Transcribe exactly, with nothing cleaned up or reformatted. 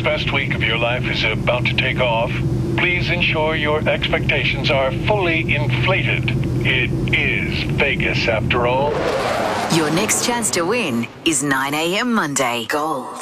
best week of your life is about to take off, please ensure your expectations are fully inflated. It is Vegas, after all. Your next chance to win is nine a.m. Monday. Gold.